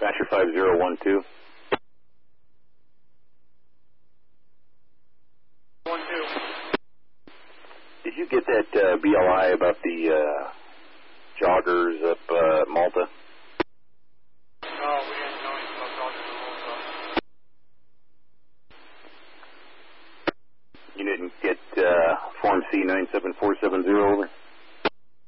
Dispatcher 5012. 12. Did you get that BLI about the joggers up Malta? Oh, we didn't know anything about joggers at all, so. You didn't get Form C97470 over?